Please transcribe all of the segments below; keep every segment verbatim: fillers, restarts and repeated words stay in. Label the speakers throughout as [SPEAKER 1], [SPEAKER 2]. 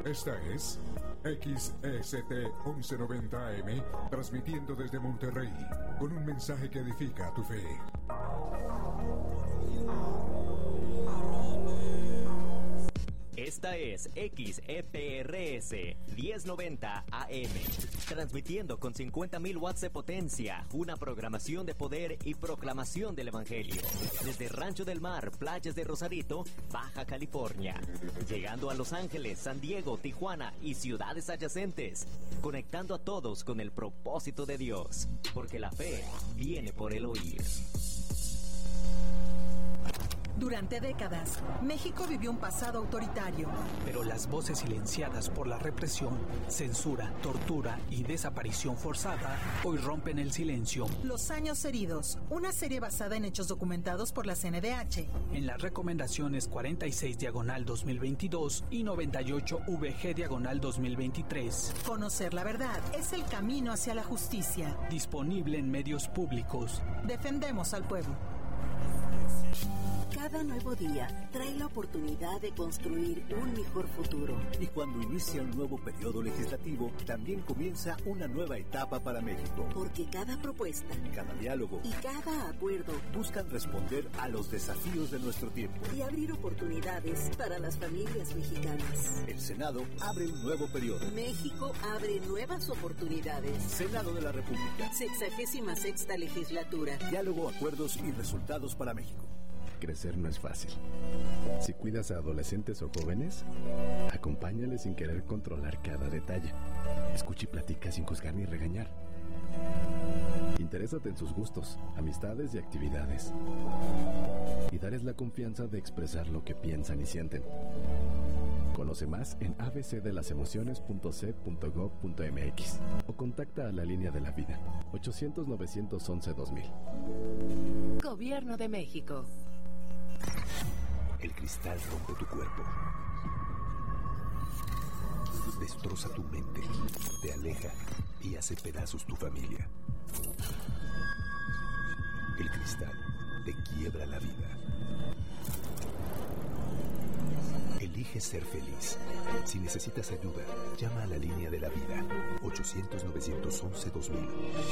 [SPEAKER 1] Esta es X S T once noventa A M, transmitiendo desde Monterrey, con un mensaje que edifica tu fe.
[SPEAKER 2] Esta es X F R S diez noventa A M, transmitiendo con cincuenta mil watts de potencia, una programación de poder y proclamación del Evangelio, desde Rancho del Mar, playas de Rosarito, Baja California, llegando a Los Ángeles, San Diego, Tijuana y ciudades adyacentes, conectando a todos con el propósito de Dios, porque la fe viene por el oír.
[SPEAKER 3] Durante décadas, México vivió un pasado autoritario.
[SPEAKER 4] Pero las voces silenciadas por la represión, censura, tortura y desaparición forzada hoy rompen el silencio.
[SPEAKER 3] Los años heridos, una serie basada en hechos documentados por la C N D H.
[SPEAKER 4] En las recomendaciones cuarenta y seis diagonal dos mil veintidós y noventa y ocho V G diagonal dos mil veintitrés.
[SPEAKER 3] Conocer la verdad es el camino hacia la justicia.
[SPEAKER 4] Disponible en medios públicos.
[SPEAKER 3] Defendemos al pueblo.
[SPEAKER 5] Cada nuevo día trae la oportunidad de construir un mejor futuro.
[SPEAKER 6] Y cuando inicia un nuevo periodo legislativo, también comienza una nueva etapa para México.
[SPEAKER 5] Porque cada propuesta,
[SPEAKER 6] cada diálogo
[SPEAKER 5] y cada acuerdo
[SPEAKER 6] buscan responder a los desafíos de nuestro tiempo
[SPEAKER 5] y abrir oportunidades para las familias mexicanas.
[SPEAKER 6] El Senado abre un nuevo periodo.
[SPEAKER 5] México abre nuevas oportunidades.
[SPEAKER 6] Senado de la República.
[SPEAKER 5] Sexagésima sexta legislatura.
[SPEAKER 6] Diálogo, acuerdos y resultados para México.
[SPEAKER 7] Crecer no es fácil. Si cuidas a adolescentes o jóvenes, acompáñales sin querer controlar cada detalle. Escucha y platica sin juzgar ni regañar. Interésate en sus gustos, amistades y actividades. Y darles la confianza de expresar lo que piensan y sienten. Conoce más en a b c de las emociones punto c punto gov punto m x o contacta a la línea de la vida ochocientos novecientos once dos mil.
[SPEAKER 8] Gobierno de México.
[SPEAKER 9] El cristal rompe tu cuerpo, destroza tu mente, te aleja y hace pedazos tu familia. El cristal te quiebra la vida. Elige ser feliz. Si necesitas ayuda, llama a la línea de la vida ochocientos novecientos once dos mil.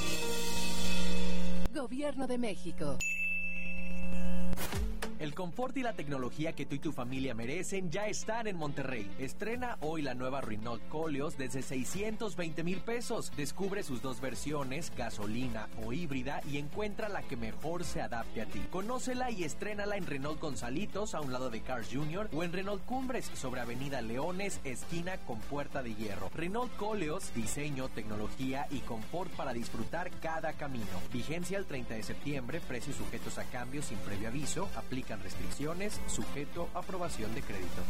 [SPEAKER 8] Gobierno de México.
[SPEAKER 10] El confort y la tecnología que tú y tu familia merecen ya están en Monterrey. Estrena hoy la nueva Renault Koleos desde seiscientos veinte mil pesos. Descubre sus dos versiones, gasolina o híbrida, y encuentra la que mejor se adapte a ti. Conócela y estrénala en Renault Gonzalitos, a un lado de Cars Junior, o en Renault Cumbres, sobre Avenida Leones, esquina con Puerta de Hierro. Renault Koleos, diseño, tecnología y confort para disfrutar cada camino. Vigencia el treinta de septiembre, precios sujetos a cambios sin previo aviso, aplica restricciones, sujeto a aprobación de crédito.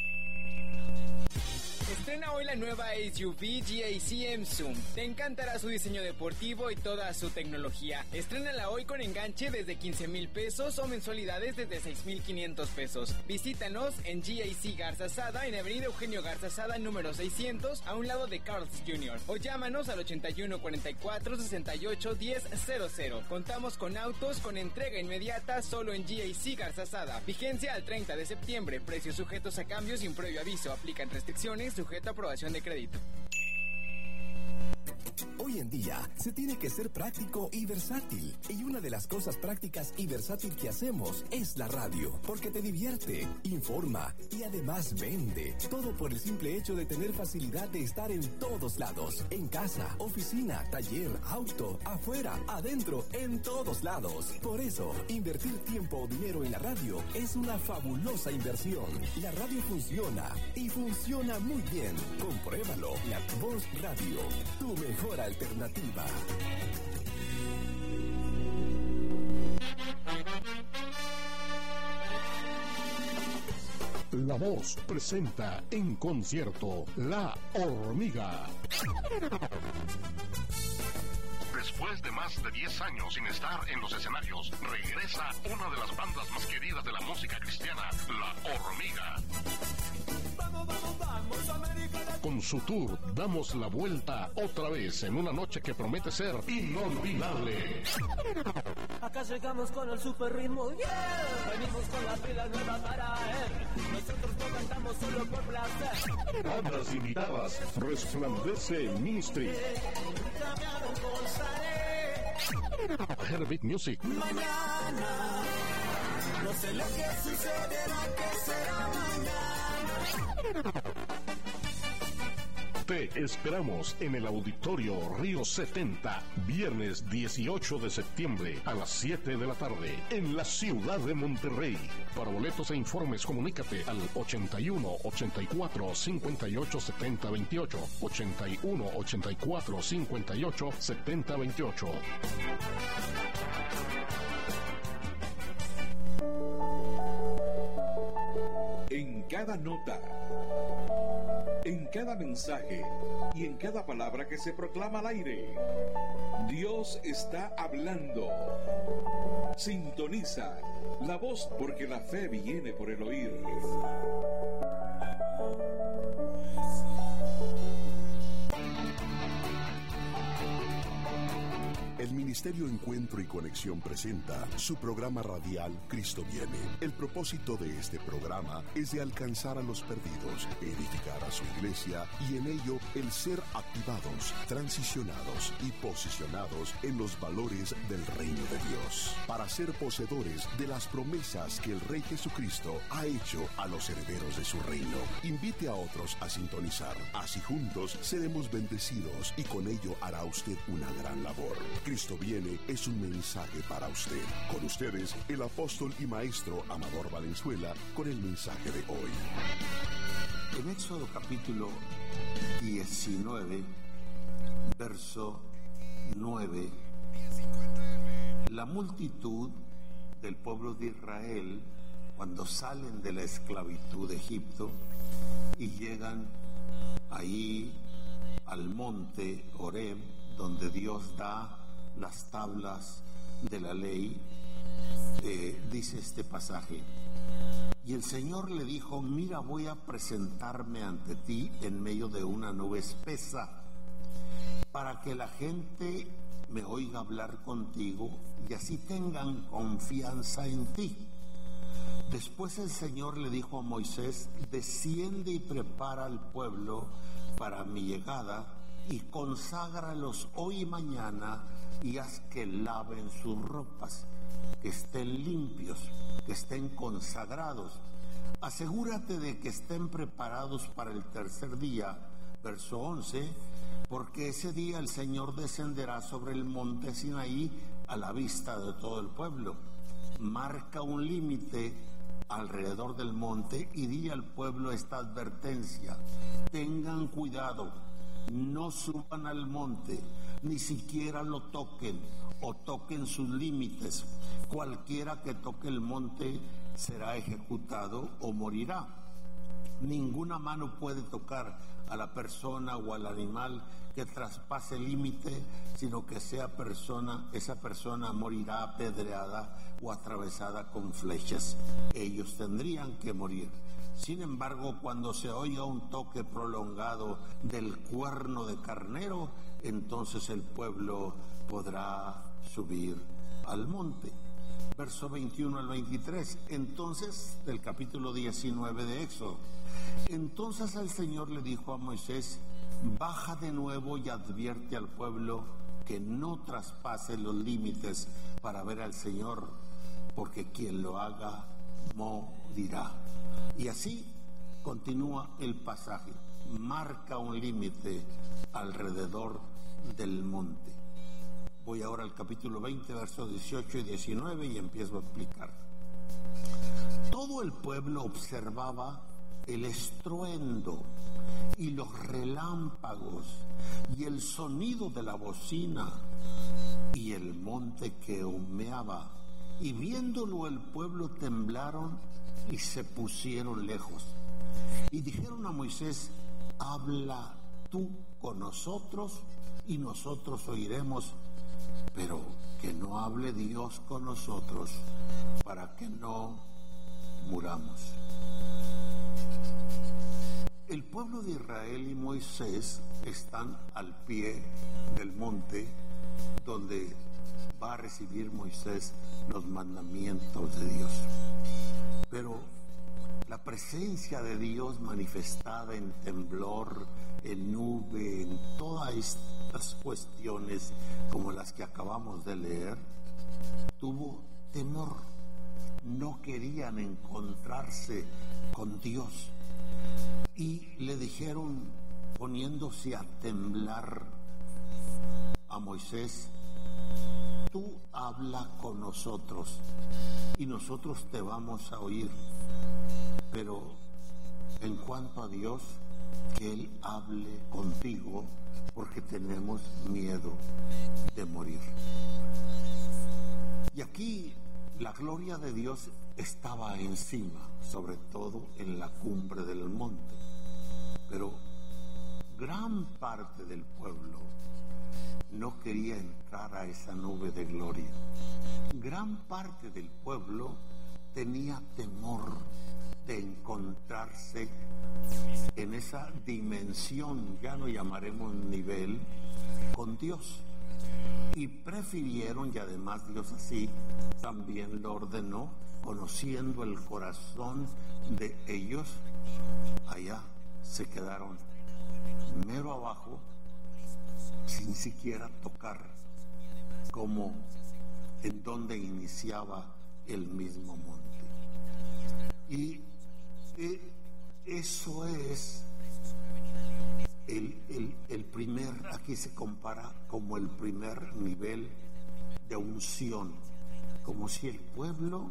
[SPEAKER 11] Estrena hoy la nueva S U V G A C M Zoom. Te encantará su diseño deportivo y toda su tecnología. Estrénala hoy con enganche desde quince mil pesos o mensualidades desde seis mil quinientos pesos. Visítanos en G A C Garza Sada, en Avenida Eugenio Garza Sada, número seiscientos, a un lado de Carl's Junior O llámanos al ochenta y uno cuarenta y cuatro sesenta y ocho diez cero cero. Contamos con autos con entrega inmediata solo en G A C Garza Sada. Vigencia al treinta de septiembre. Precios sujetos a cambios sin previo aviso. Aplican restricciones, sujeto a aprobación de crédito.
[SPEAKER 12] Hoy en día se tiene que ser práctico y versátil. Y una de las cosas prácticas y versátil que hacemos es la radio. Porque te divierte, informa y además vende. Todo por el simple hecho de tener facilidad de estar en todos lados. En casa, oficina, taller, auto, afuera, adentro, en todos lados. Por eso, invertir tiempo o dinero en la radio es una fabulosa inversión. La radio funciona y funciona muy bien. Compruébalo. La Voz Radio, tu mejor alternativa.
[SPEAKER 1] La Voz presenta en concierto La Hormiga.
[SPEAKER 13] Después de más de diez años sin estar en los escenarios, regresa una de las bandas más queridas de la música cristiana, La Hormiga.
[SPEAKER 14] Vamos, vamos, vamos, América.
[SPEAKER 1] Con su tour, damos la vuelta otra vez en una noche que promete ser inolvidable.
[SPEAKER 14] Acá llegamos con el super ritmo, yeah. Venimos con la pila nueva para él. Nosotros no cantamos, solo solo por placer.
[SPEAKER 13] Bandas invitadas, Resplandece Ministry, Herbit Music,
[SPEAKER 14] Mañana, no sé lo que sucederá, que será mañana.
[SPEAKER 13] Te esperamos en el Auditorio Río setenta, viernes dieciocho de septiembre a las siete de la tarde, en la ciudad de Monterrey. Para boletos e informes, comunícate al ochenta y uno, ochenta y cuatro, cincuenta y ocho, setenta, veintiocho, ochenta y uno, ochenta y cuatro, cincuenta y ocho, setenta, veintiocho.
[SPEAKER 15] En cada nota, en cada mensaje y en cada palabra que se proclama al aire, Dios está hablando. Sintoniza la voz, porque la fe viene por el oír.
[SPEAKER 16] El Ministerio Encuentro y Conexión presenta su programa radial Cristo Viene. El propósito de este programa es de alcanzar a los perdidos, edificar a su iglesia y en ello el ser activados, transicionados y posicionados en los valores del reino de Dios, para ser poseedores de las promesas que el Rey Jesucristo ha hecho a los herederos de su reino. Invite a otros a sintonizar, así juntos seremos bendecidos y con ello hará usted una gran labor. Cristo Viene es un mensaje para usted. Con ustedes, el apóstol y maestro Amador Valenzuela, con el mensaje de hoy.
[SPEAKER 17] En Éxodo capítulo diecinueve, verso nueve, la multitud del pueblo de Israel, cuando salen de la esclavitud de Egipto y llegan ahí al monte Horeb, donde Dios da las tablas de la ley, eh, dice este pasaje: y el Señor le dijo, mira, voy a presentarme ante ti en medio de una nube espesa, para que la gente me oiga hablar contigo y así tengan confianza en ti. Después el Señor le dijo a Moisés, desciende y prepara al pueblo para mi llegada y conságralos hoy y mañana y haz que laven sus ropas, que estén limpios, que estén consagrados. Asegúrate de que estén preparados para el tercer día. Verso once, porque ese día el Señor descenderá sobre el monte Sinaí a la vista de todo el pueblo. Marca un límite alrededor del monte y di al pueblo esta advertencia: tengan cuidado, no suban al monte, ni siquiera lo toquen o toquen sus límites. Cualquiera que toque el monte será ejecutado o morirá. Ninguna mano puede tocar a la persona o al animal que traspase el límite, sino que sea persona, esa persona morirá apedreada o atravesada con flechas. Ellos tendrían que morir. Sin embargo, cuando se oiga un toque prolongado del cuerno de carnero, entonces el pueblo podrá subir al monte. Verso veintiuno al veintitrés, entonces, del capítulo diecinueve de Éxodo. Entonces el Señor le dijo a Moisés, baja de nuevo y advierte al pueblo que no traspase los límites para ver al Señor, porque quien lo haga morirá. Y así continúa el pasaje, marca un límite alrededor del monte. Voy ahora al capítulo veinte, versos dieciocho y diecinueve y empiezo a explicar. Todo el pueblo observaba el estruendo y los relámpagos y el sonido de la bocina y el monte que humeaba, y viéndolo el pueblo temblaron y se pusieron lejos y dijeron a Moisés, habla tú con nosotros y nosotros oiremos, pero que no hable Dios con nosotros para que no muramos. El pueblo de Israel y Moisés están al pie del monte donde va a recibir Moisés los mandamientos de Dios. Pero la presencia de Dios manifestada en temblor, en nube, en todas estas cuestiones como las que acabamos de leer, tuvo temor. No querían encontrarse con Dios y le dijeron, poniéndose a temblar a Moisés: tú habla con nosotros y nosotros te vamos a oír, pero en cuanto a Dios, que Él hable contigo, porque tenemos miedo de morir. Y aquí la gloria de Dios estaba encima, sobre todo en la cumbre del monte, pero gran parte del pueblo no quería entrar a esa nube de gloria. Gran parte del pueblo tenía temor de encontrarse en esa dimensión, ya no llamaremos nivel, con Dios. Y prefirieron, y además Dios así también lo ordenó, conociendo el corazón de ellos, allá se quedaron mero abajo, sin siquiera tocar como en donde iniciaba el mismo monte. Y eh, eso es el, el, el primer, aquí se compara como el primer nivel de unción, como si el pueblo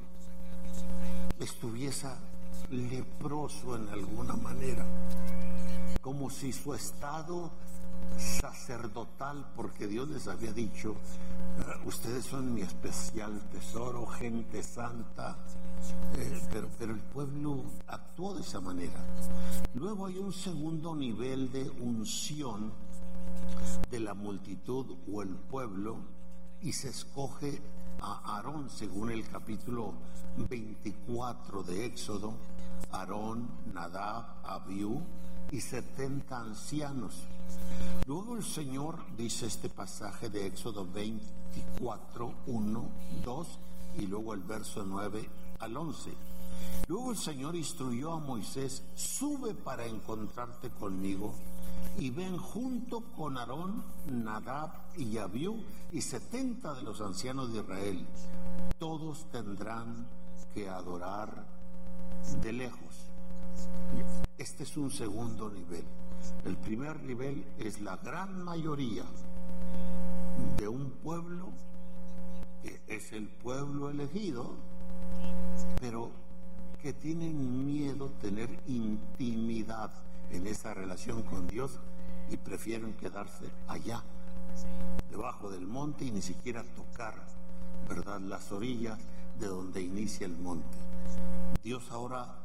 [SPEAKER 17] estuviese leproso en alguna manera, como si su estado sacerdotal, porque Dios les había dicho, uh, ustedes son mi especial tesoro, gente santa, eh, pero, pero el pueblo actuó de esa manera. Luego hay un segundo nivel de unción de la multitud o el pueblo, y se escoge a Aarón según el capítulo veinticuatro de Éxodo. Aarón, Nadab, Abiú y setenta ancianos. Luego el Señor, dice este pasaje de Éxodo veinticuatro, uno, dos, y luego el verso nueve al once. Luego el Señor instruyó a Moisés: sube para encontrarte conmigo, y ven junto con Aarón, Nadab y Abiú y setenta de los ancianos de Israel. Todos tendrán que adorar de lejos. Este es un segundo nivel. El primer nivel es la gran mayoría de un pueblo que es el pueblo elegido, pero que tienen miedo tener intimidad en esa relación con Dios y prefieren quedarse allá, debajo del monte, y ni siquiera tocar, ¿verdad?, las orillas de donde inicia el monte. Dios ahora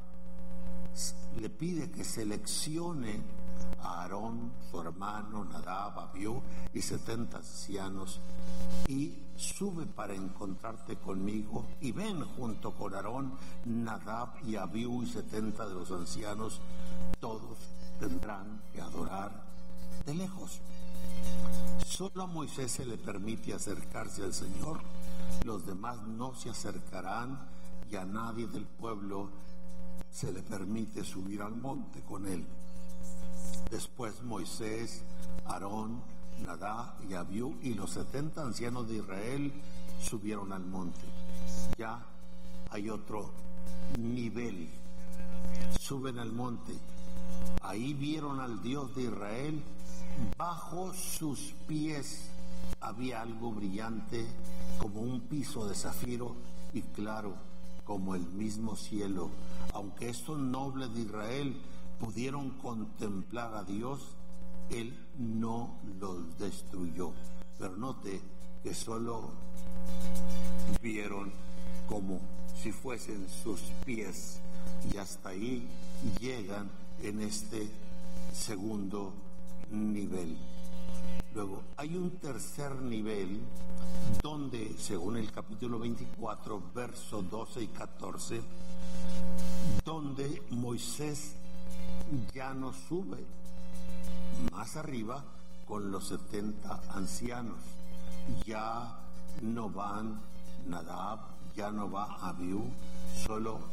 [SPEAKER 17] le pide que seleccione a Aarón, su hermano, Nadab, Abiú y setenta ancianos, y sube para encontrarte conmigo, y ven junto con Aarón, Nadab y Abiú y setenta de los ancianos. Todos tendrán que adorar de lejos. Solo a Moisés se le permite acercarse al Señor, los demás no se acercarán, y a nadie del pueblo se le permite subir al monte con él. Después Moisés, Aarón, Nadab y Abiú y los setenta ancianos de Israel subieron al monte. Ya hay otro nivel. Suben al monte. Ahí vieron al Dios de Israel. Bajo sus pies había algo brillante como un piso de zafiro y claro como el mismo cielo. Aunque estos nobles de Israel pudieron contemplar a Dios, Él no los destruyó. Pero note que solo vieron como si fuesen sus pies, y hasta ahí llegan en este segundo nivel. Luego hay un tercer nivel donde, según el capítulo veinticuatro, versos doce y catorce, donde Moisés ya no sube más arriba con los setenta ancianos. Ya no van Nadab, ya no va Abiú, solo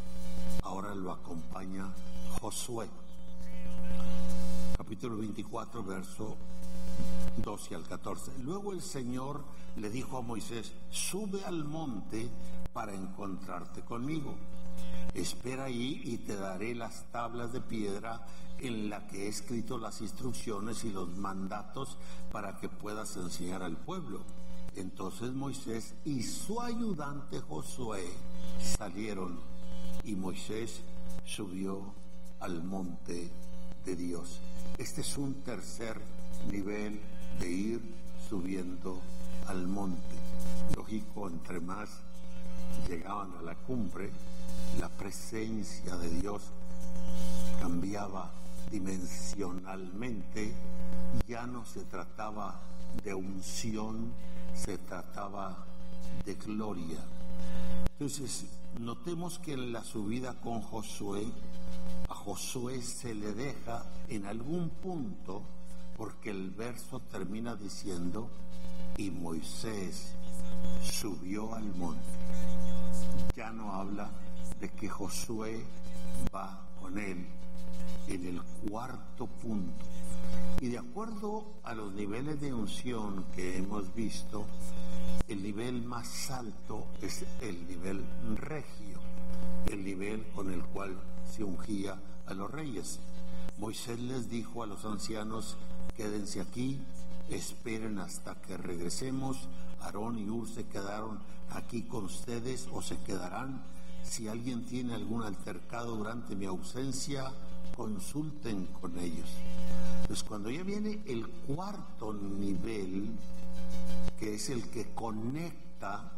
[SPEAKER 17] ahora lo acompaña Josué. Capítulo veinticuatro, verso doce al catorce. Luego el Señor le dijo a Moisés: sube al monte para encontrarte conmigo. Espera ahí y te daré las tablas de piedra en la que he escrito las instrucciones y los mandatos para que puedas enseñar al pueblo. Entonces Moisés y su ayudante Josué salieron y Moisés subió al monte de Dios. Este es un tercer nivel de ir subiendo al monte. Lógico, entre más llegaban a la cumbre, la presencia de Dios cambiaba dimensionalmente. Ya no se trataba de unción, se trataba de gloria. Entonces, notemos que en la subida con Josué, a Josué se le deja en algún punto, porque el verso termina diciendo: y Moisés subió al monte. Ya no habla de que Josué va con él en el cuarto punto. Y de acuerdo a los niveles de unción que hemos visto, el nivel más alto es el nivel regio, el nivel con el cual se ungía a los reyes. Moisés les dijo a los ancianos: quédense aquí, esperen hasta que regresemos. Aarón y Hur se quedaron aquí con ustedes o se quedarán. Si alguien tiene algún altercado durante mi ausencia, consulten con ellos. Pues cuando ya viene el cuarto nivel, que es el que conecta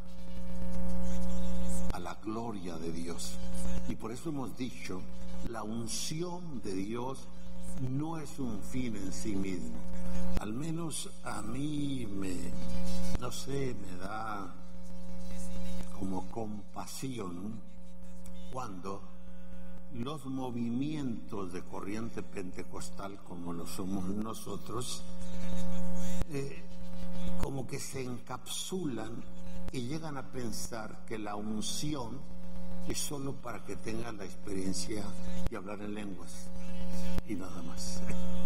[SPEAKER 17] a la gloria de Dios, y por eso hemos dicho, la unción de Dios no es un fin en sí mismo. Al menos a mí me, no sé, me da como compasión cuando los movimientos de corriente pentecostal, como lo somos nosotros, eh, como que se encapsulan y llegan a pensar que la unción es solo para que tengan la experiencia de hablar en lenguas y nada más.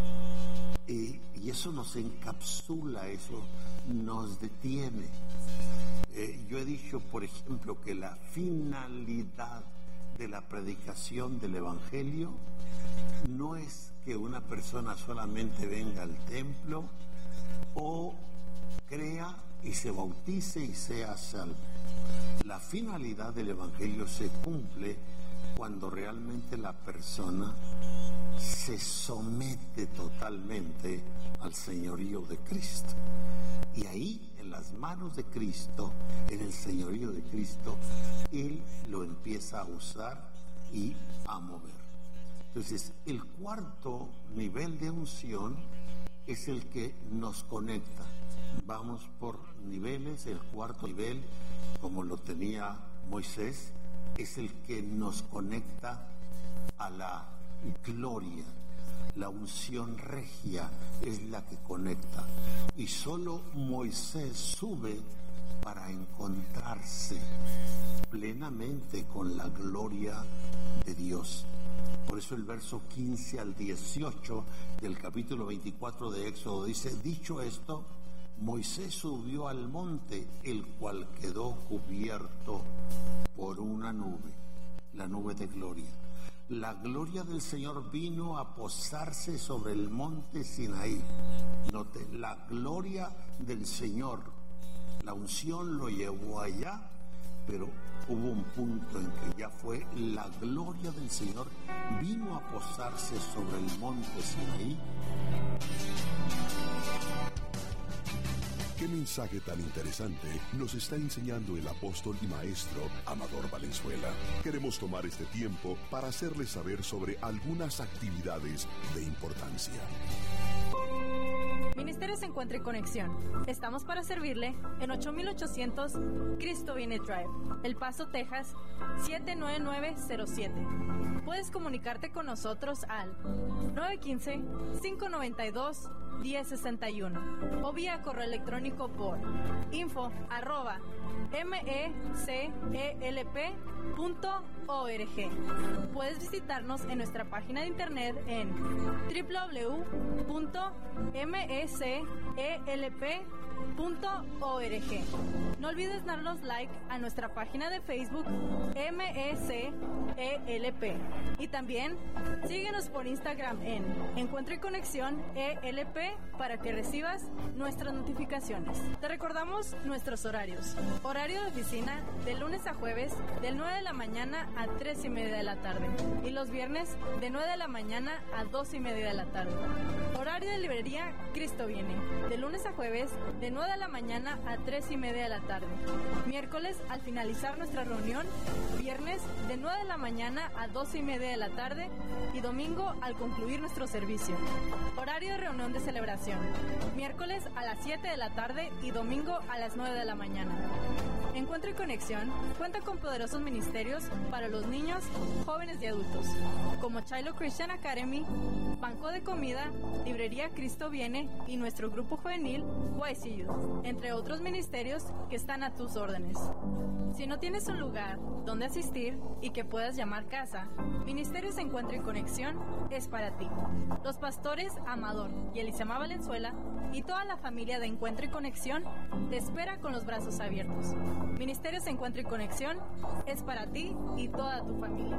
[SPEAKER 17] Y, y eso nos encapsula, eso nos detiene. Eh, yo he dicho, por ejemplo, que la finalidad de la predicación del Evangelio no es que una persona solamente venga al templo o crea y se bautice y sea salvo. La finalidad del Evangelio se cumple cuando realmente la persona se somete totalmente al señorío de Cristo. Y ahí, en las manos de Cristo, en el señorío de Cristo, Él lo empieza a usar y a mover. Entonces, el cuarto nivel de unción es el que nos conecta. Vamos por niveles. El cuarto nivel, como lo tenía Moisés, es el que nos conecta a la gloria. La unción regia es la que conecta. Y solo Moisés sube para encontrarse plenamente con la gloria de Dios. Por eso el verso quince al dieciocho del capítulo veinticuatro de Éxodo dice: dicho esto, Moisés subió al monte, el cual quedó cubierto por una nube, la nube de gloria. La gloria del Señor vino a posarse sobre el monte Sinaí. Note, la gloria del Señor, la unción lo llevó allá, pero hubo un punto en que ya fue la gloria del Señor vino a posarse sobre el monte Sinaí.
[SPEAKER 16] ¿Qué mensaje tan interesante nos está enseñando el apóstol y maestro Amador Valenzuela? Queremos tomar este tiempo para hacerles saber sobre algunas actividades de importancia.
[SPEAKER 18] Ministerio Se Encuentra en Conexión. Estamos para servirle en ocho mil ochocientos Cristo Viene Drive, El Paso, Texas, siete nueve nueve cero siete. Puedes comunicarte con nosotros al nueve uno cinco, cinco nueve dos, diez sesenta y uno o vía correo electrónico por info arroba mecelp punto org. Puedes visitarnos en nuestra página de internet en doble u doble u doble u punto mecelp punto org. No olvides darnos like a nuestra página de Facebook M E C E L P y también síguenos por Instagram en Encuentro y Conexión E L P para que recibas nuestras notificaciones. Te recordamos nuestros horarios. Horario de oficina de lunes a jueves de nueve de la mañana a tres y media de la tarde y los viernes de nueve de la mañana a dos y media de la tarde. Horario de librería Cristo Viene de lunes a jueves de nueve de la mañana a tres y media de la tarde. Miércoles al finalizar nuestra reunión, viernes de nueve de la mañana a dos y media de la tarde y domingo al concluir nuestro servicio. Horario de reunión de celebración, miércoles a las siete de la tarde y domingo a las nueve de la mañana. Encuentro y Conexión cuenta con poderosos ministerios para los niños, jóvenes y adultos, como Shiloh Christian Academy, Banco de Comida, Librería Cristo Viene y nuestro grupo juvenil Y C U, entre otros ministerios que están a tus órdenes. Si no tienes un lugar donde asistir y que puedas llamar casa, Ministerios Encuentro y Conexión es para ti. Los pastores Amador y Elisama Valenzuela y toda la familia de Encuentro y Conexión te espera con los brazos abiertos. Ministerios Encuentro y Conexión es para ti y toda tu familia.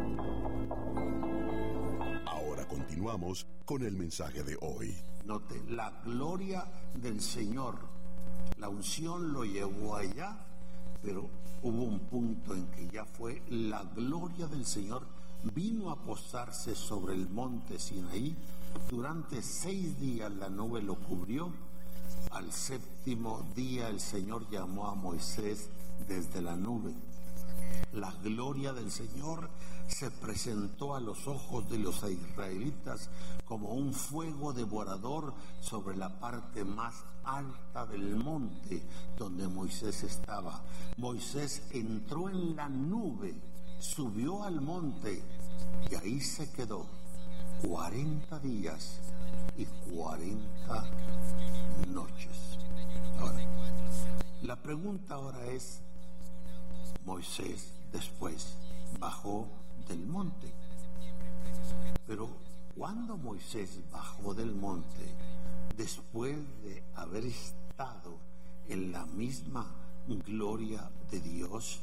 [SPEAKER 16] Ahora continuamos con el mensaje de hoy.
[SPEAKER 17] Note, la gloria del Señor, la unción lo llevó allá, pero hubo un punto en que ya fue la gloria del Señor, vino a posarse sobre el monte Sinaí. Durante seis días la nube lo cubrió. Al séptimo día el Señor llamó a Moisés desde la nube. La gloria del Señor se presentó a los ojos de los israelitas como un fuego devorador sobre la parte más alta del monte donde Moisés estaba. Moisés entró en la nube, subió al monte y ahí se quedó cuarenta días y cuarenta noches. Ahora, la pregunta ahora es, Moisés después bajó del monte. Pero cuando Moisés bajó del monte, después de haber estado en la misma gloria de Dios,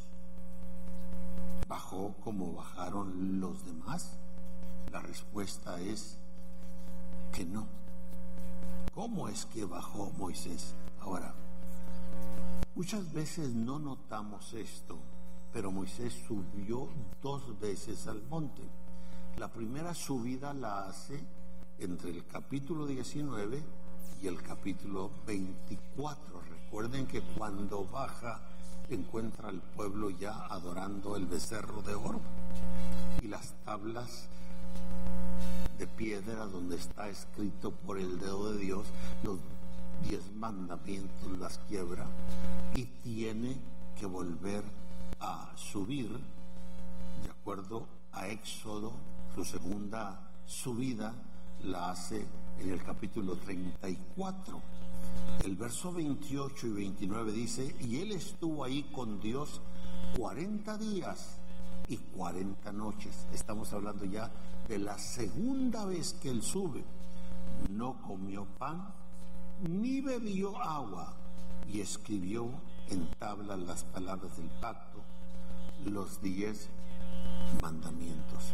[SPEAKER 17] ¿bajó como bajaron los demás? La respuesta es que no. ¿Cómo es que bajó Moisés? Ahora, muchas veces no notamos esto, pero Moisés subió dos veces al monte. La primera subida la hace entre el capítulo diecinueve y el capítulo veinticuatro. Recuerden que cuando baja encuentra al pueblo ya adorando el becerro de oro y las tablas de piedra donde está escrito por el dedo de Dios los diez mandamientos, las quiebra y tiene que volver a subir de acuerdo a Éxodo. Su segunda subida la hace en el capítulo treinta y cuatro. El verso veintiocho y veintinueve dice: y él estuvo ahí con Dios cuarenta días y cuarenta noches. Estamos hablando ya de la segunda vez que él sube. No comió pan ni bebió agua, y escribió en tablas las palabras del pacto, los diez mandamientos.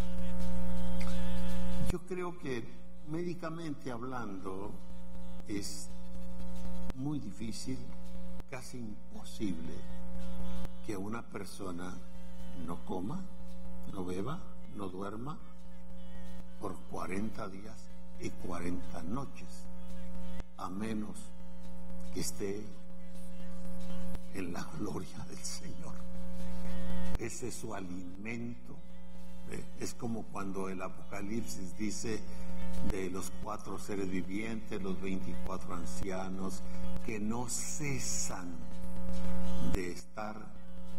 [SPEAKER 17] Yo creo que médicamente hablando es muy difícil, casi imposible, que una persona no coma, no beba, no duerma por cuarenta días y cuarenta noches, a menos que esté en la gloria del Señor. Ese es su alimento. Es como cuando el Apocalipsis dice de los cuatro seres vivientes, los veinticuatro ancianos, que no cesan de estar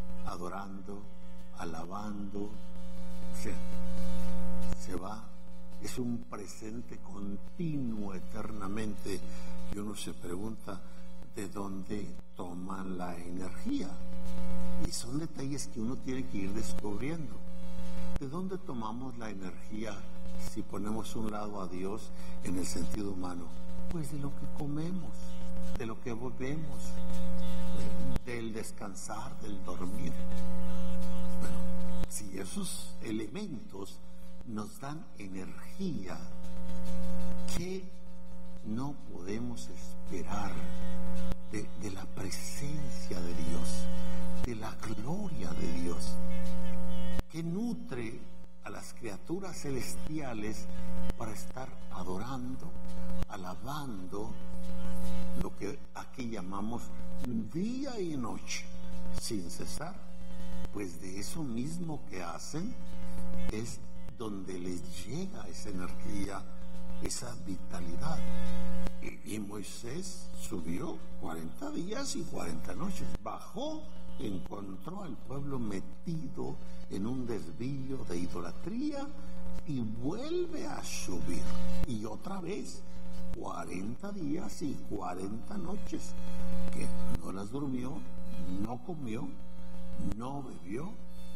[SPEAKER 17] adorando, alabando. O sea, se va es un presente continuo eternamente, y uno se pregunta de dónde toman la energía. Y son detalles que uno tiene que ir descubriendo. ¿De dónde tomamos la energía si ponemos un lado a Dios en el sentido humano? Pues de lo que comemos, de lo que bebemos, del descansar, del dormir. Bueno, si esos elementos nos dan energía, ¿qué no podemos esperar de, de la presencia de Dios, de la gloria de Dios, que nutre a las criaturas celestiales para estar adorando, alabando, lo que aquí llamamos día y noche, sin cesar? Pues de eso mismo que hacen es donde les llega esa energía, esa vitalidad. Y, y Moisés subió cuarenta días y cuarenta noches, bajó, encontró al pueblo metido en un desvío de idolatría y vuelve a subir. Y otra vez, cuarenta días y cuarenta noches, que no las durmió, no comió, no bebió.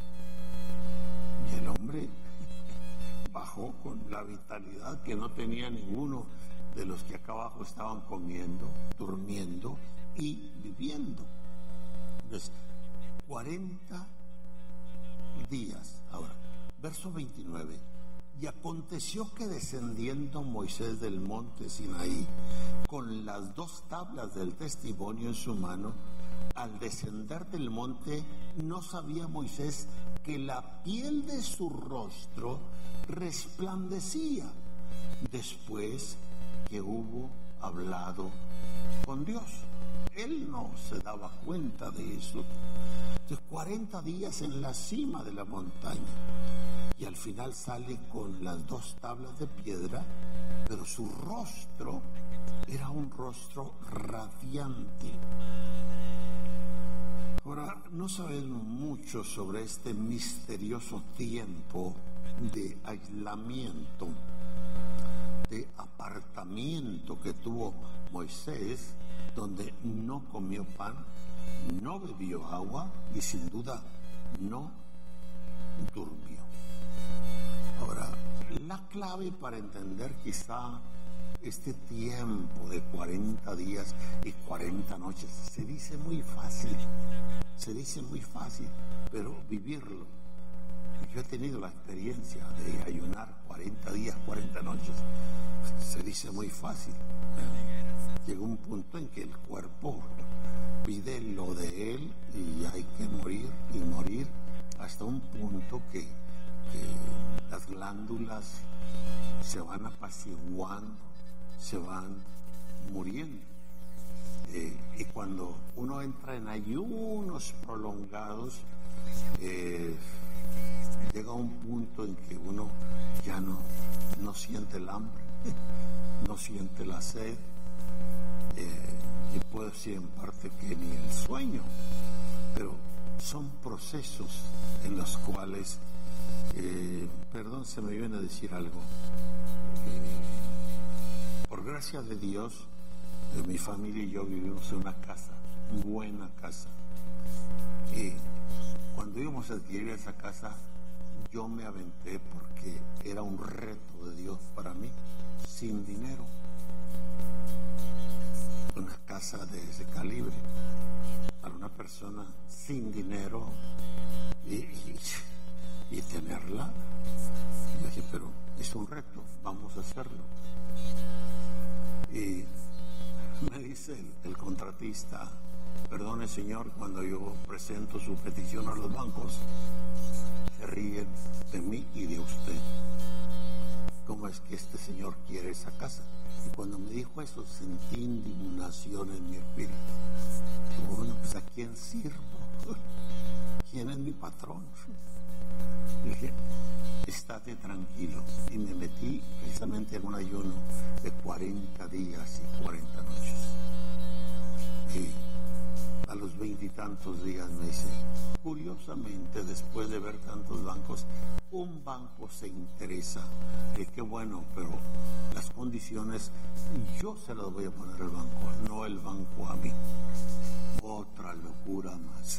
[SPEAKER 17] Y el hombre bajó con la vitalidad que no tenía ninguno de los que acá abajo estaban comiendo, durmiendo y viviendo. Entonces, cuarenta días. Ahora, verso veintinueve. Y aconteció que descendiendo Moisés del monte Sinaí con las dos tablas del testimonio en su mano, al descender del monte no sabía Moisés que la piel de su rostro resplandecía después que hubo hablado con Dios. Él no se daba cuenta de eso. Entonces, cuarenta días en la cima de la montaña, y al final sale con las dos tablas de piedra, pero su rostro era un rostro radiante. Ahora, no sabemos mucho sobre este misterioso tiempo de aislamiento, de apartamiento que tuvo Moisés, donde no comió pan, no bebió agua y sin duda no durmió. Ahora, la clave para entender quizá este tiempo de cuarenta días y cuarenta noches se dice muy fácil, se dice muy fácil, pero vivirlo. Yo he tenido la experiencia de ayunar cuarenta días, cuarenta noches, se dice muy fácil. Llega un punto en que el cuerpo pide lo de él y hay que morir y morir hasta un punto que, que las glándulas se van apaciguando, se van muriendo. Eh, y cuando uno entra en ayunos prolongados, eh, llega un punto en que uno ya no, no siente el hambre, no siente la sed, eh, y puedo decir en parte que ni el sueño, pero son procesos en los cuales, eh, perdón, se me viene a decir algo, eh, por gracia de Dios, eh, mi familia y yo vivimos en una casa, buena casa, y cuando íbamos a adquirir esa casa, yo me aventé porque era un reto de Dios para mí, sin dinero. Una casa de ese calibre para una persona sin dinero y, y, y tenerla. Y dije, pero es un reto, vamos a hacerlo. Y me dice el, el contratista, perdone señor, cuando yo presento su petición a los bancos, se ríen de mí y de usted. ¿Cómo es que este señor quiere esa casa? Y cuando me dijo eso, sentí indignación en mi espíritu. Digo, bueno, pues ¿a quién sirvo? ¿Quién es mi patrón? Dije, estate tranquilo. Y me metí precisamente en un ayuno de cuarenta días y cuarenta noches. Y A los veintitantos días me dice, curiosamente, después de ver tantos bancos, un banco se interesa. Eh, qué bueno, pero las condiciones yo se las voy a poner al banco, no el banco a mí. Otra locura más.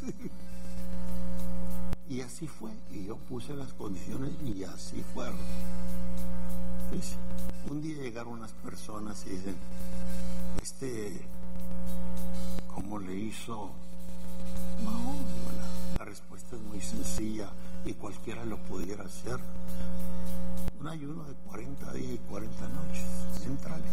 [SPEAKER 17] Y así fue, y yo puse las condiciones y así fueron. Entonces, un día llegaron unas personas y dicen, este, ¿cómo le hizo? No, la, la respuesta es muy sencilla y cualquiera lo pudiera hacer. Un ayuno de cuarenta días y cuarenta noches, entrale.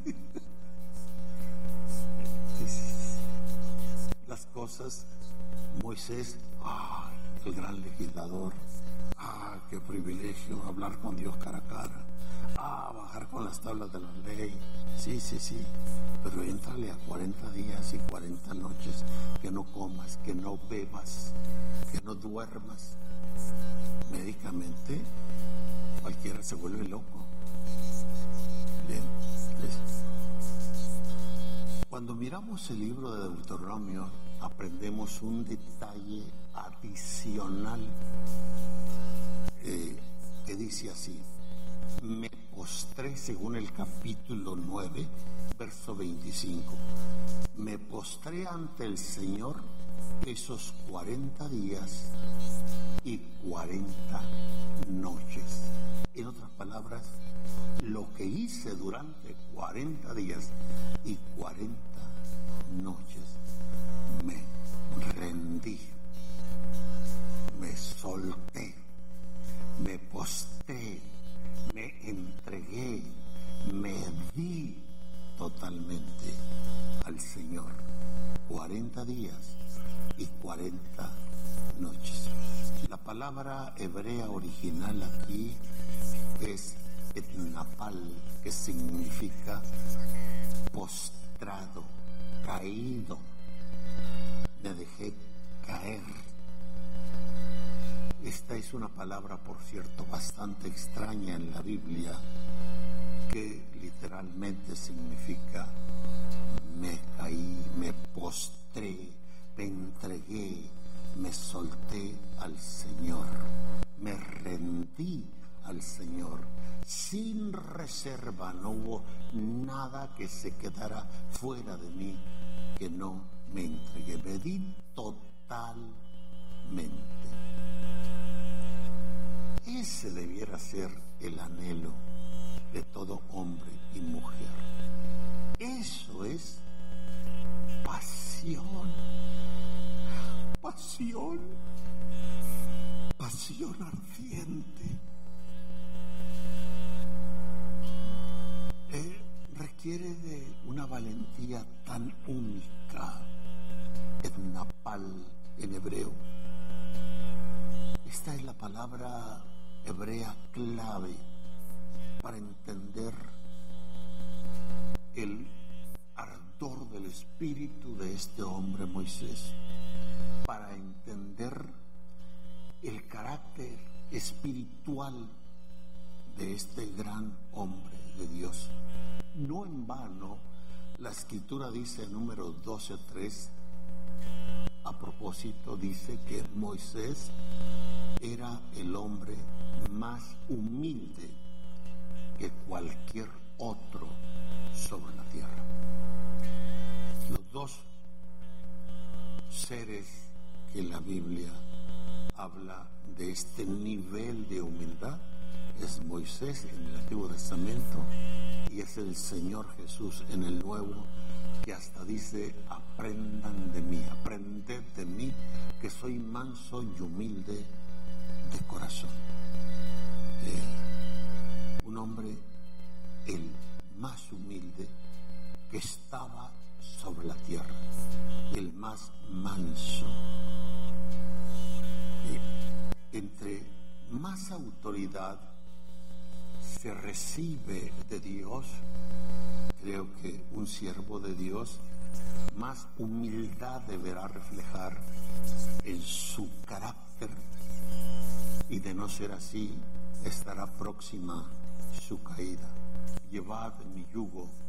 [SPEAKER 17] Las cosas, Moisés, ¡ay! El gran legislador, ah, qué privilegio hablar con Dios cara a cara, ah, bajar con las tablas de la ley, sí, sí, sí, pero éntrale a cuarenta días y cuarenta noches, que no comas, que no bebas, que no duermas. Médicamente, cualquiera se vuelve loco. Bien, ¿ves? Cuando miramos el libro de Deuteronomio, aprendemos un detalle adicional eh, que dice así: me postré, según el capítulo nueve, verso veinticinco, me postré ante el Señor esos cuarenta días y cuarenta noches. En otras palabras, lo que hice durante cuarenta días y cuarenta noches, me rendí, me solté, me postré, me entregué, me di totalmente al Señor. cuarenta días y cuarenta noches. La palabra hebrea original aquí es etnapal, que significa postrado, caído. Me dejé caer. Esta es una palabra, por cierto, bastante extraña en la Biblia, que literalmente significa me caí, me postré, me entregué, me solté al Señor, me rendí al Señor, sin reserva. No hubo nada que se quedara fuera de mí que no me entregué, me di totalmente. Ese debiera ser el anhelo de todo hombre y mujer. Eso es pasión, pasión, pasión ardiente. Eh, requiere de una valentía tan única, etnapal en hebreo. Esta es la palabra hebrea clave para entender el ardor del espíritu de este hombre Moisés, para entender el carácter espiritual de este gran hombre de Dios. No en vano, la escritura dice en número doce tres, a propósito, dice que Moisés era el hombre más humilde que cualquier otro sobre la tierra. Los dos seres que la Biblia habla de este nivel de humildad es Moisés en el Antiguo Testamento y es el Señor Jesús en el Nuevo, que hasta dice: aprendan de mí, aprended de mí, que soy manso y humilde de corazón. Eh, un hombre, el más humilde que estaba sobre la tierra, el más manso. Eh, entre más autoridad se recibe de Dios, creo que un siervo de Dios más humildad deberá reflejar en su carácter, y de no ser así estará próxima su caída. Llevad mi yugo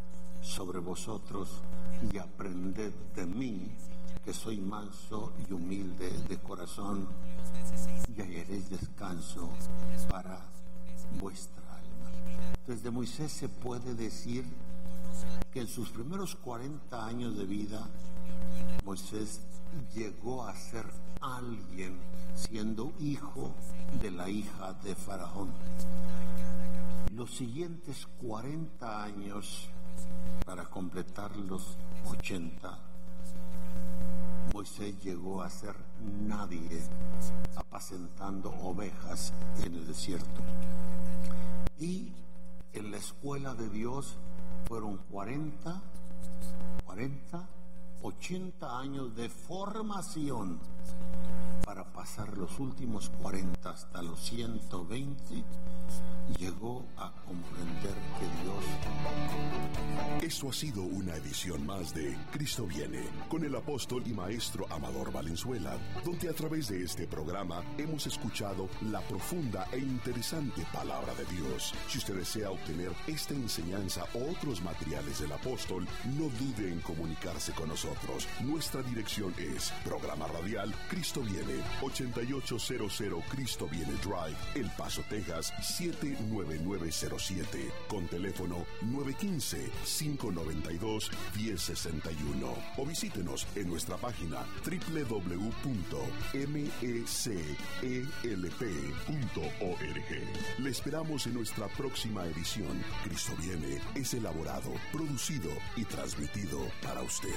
[SPEAKER 17] sobre vosotros y aprended de mí, que soy manso y humilde de corazón, y hallaréis descanso para vuestra alma. Desde Moisés se puede decir que en sus primeros cuarenta años de vida, Moisés llegó a ser alguien siendo hijo de la hija de Faraón. Los siguientes cuarenta años, para completar los ochenta, Moisés llegó a ser nadie, apacentando ovejas en el desierto. Y en la escuela de Dios fueron cuarenta, cuarenta, ochenta años de formación para pasar los últimos cuarenta hasta los ciento veinte. Llegó a comprender que Dios...
[SPEAKER 16] Esto ha sido una edición más de Cristo Viene, con el apóstol y maestro Amador Valenzuela, donde a través de este programa hemos escuchado la profunda e interesante palabra de Dios. Si usted desea obtener esta enseñanza o otros materiales del apóstol, no dude en comunicarse con nosotros. Nuestra dirección es Programa Radial Cristo Viene, ochenta y ocho cero cero Cristo Viene Drive, El Paso, Texas, siete nueve nueve cero siete, con teléfono nueve uno cinco, cinco nueve dos, uno cero seis uno, o visítenos en nuestra página doble u doble u doble u punto m e c e l p punto org. Le esperamos en nuestra próxima edición. Cristo Viene es elaborado, producido y transmitido para usted.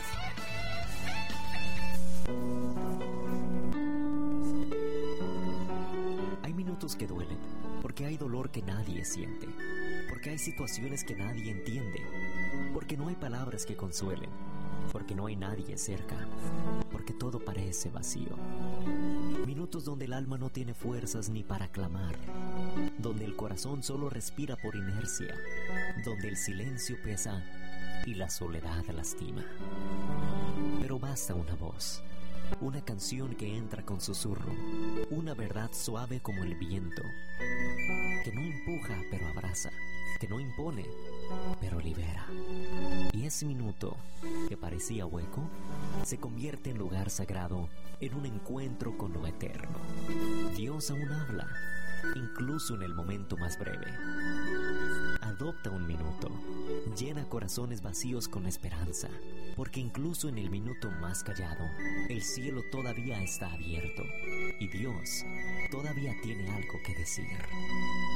[SPEAKER 2] Hay minutos que duelen, porque hay dolor que nadie siente, porque hay situaciones que nadie entiende, porque no hay palabras que consuelen, porque no hay nadie cerca, porque todo parece vacío. Minutos donde el alma no tiene fuerzas ni para clamar, donde el corazón solo respira por inercia, donde el silencio pesa y la soledad lastima. Pero basta una voz, una canción que entra con susurro, una verdad suave como el viento, que no empuja pero abraza, que no impone pero libera. Y ese minuto que parecía hueco se convierte en lugar sagrado, en un encuentro con lo eterno. Dios aún habla, incluso en el momento más breve. Adopta un minuto, llena corazones vacíos con esperanza, porque incluso en el minuto más callado, el cielo todavía está abierto y Dios todavía tiene algo que decir.